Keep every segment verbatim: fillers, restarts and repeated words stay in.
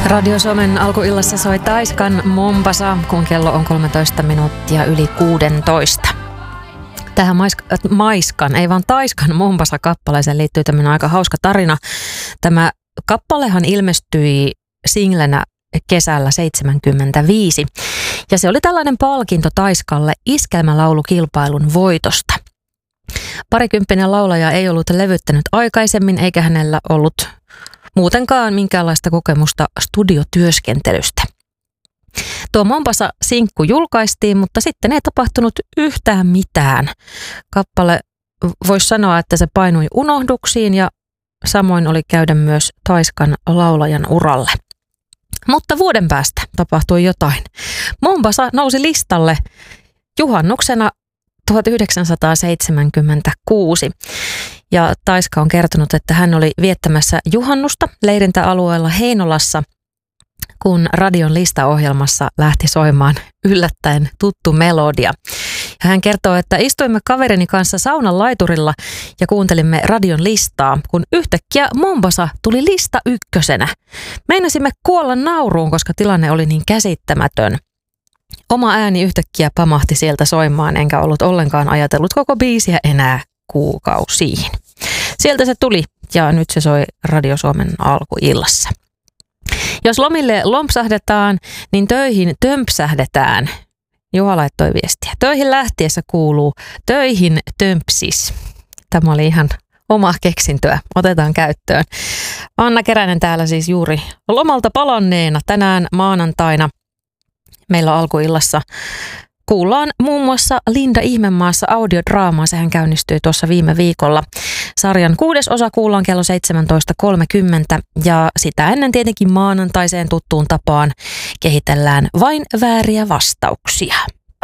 Radio Suomen alkuillassa soi Taiskan Mombasa, kun kello on kolmetoista minuuttia yli kuusitoista. Tähän maisk- Maiskan, ei vaan Taiskan Mombasa-kappaleeseen liittyy tämmöinen aika hauska tarina. Tämä kappalehan ilmestyi singlenä kesällä seitsemänkymmentäviisi ja se oli tällainen palkinto Taiskalle iskelmälaulukilpailun voitosta. Parikymppinen laulaja ei ollut levyttänyt aikaisemmin eikä hänellä ollut muutenkaan minkäänlaista kokemusta studiotyöskentelystä. Tuo Mombasa-sinkku julkaistiin, mutta sitten ei tapahtunut yhtään mitään. Kappale voisi sanoa, että se painui unohduksiin ja samoin oli käydä myös Taiskan laulajan uralle. Mutta vuoden päästä tapahtui jotain. Mombasa nousi listalle juhannuksena tuhatyhdeksänsataaseitsemänkymmentäkuusi. Ja Taiska on kertonut, että hän oli viettämässä juhannusta leirintäalueella Heinolassa, kun radion listaohjelmassa lähti soimaan yllättäen tuttu melodia. Ja hän kertoo, että istuimme kaverini kanssa saunan laiturilla ja kuuntelimme radion listaa, kun yhtäkkiä Mombasa tuli lista ykkösenä. Meinasimme kuolla nauruun, koska tilanne oli niin käsittämätön. Oma ääni yhtäkkiä pamahti sieltä soimaan, enkä ollut ollenkaan ajatellut koko biisiä enää kuukausiin. Sieltä se tuli ja nyt se soi Radio Suomen alkuillassa. Jos lomille lompsahdetaan, niin töihin tömpsähdetään. Juha laittoi viestiä. Töihin lähtiessä kuuluu töihin tömpsis. Tämä oli ihan oma keksintöä. Otetaan käyttöön. Anna Keränen täällä siis juuri lomalta palanneena tänään maanantaina. Meillä alkuillassa kuullaan muun muassa Linda Ihmemaassa audiodraamaa. Sehän käynnistyi tuossa viime viikolla. Sarjan kuudes osa kuullaan kello seitsemäntoista kolmekymmentä ja sitä ennen tietenkin maanantaiseen tuttuun tapaan kehitellään vain vääriä vastauksia.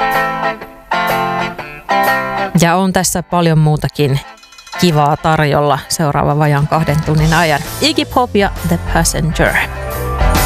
Ja on tässä paljon muutakin kivaa tarjolla seuraava vajaan kahden tunnin ajan. Iggy Pop ja The Passenger.